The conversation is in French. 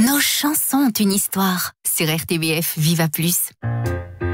Nos chansons ont une histoire. Sur RTBF, Viva Plus.